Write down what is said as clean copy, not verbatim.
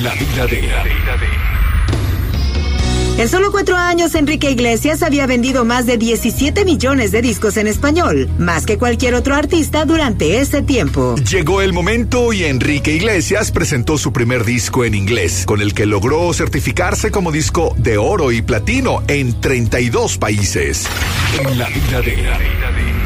En la vida de... En solo 4 años, Enrique Iglesias había vendido más de 17 millones de discos en español, más que cualquier otro artista durante ese tiempo. Llegó el momento y Enrique Iglesias presentó su primer disco en inglés, con el que logró certificarse como disco de oro y platino en 32 países. En la vida de...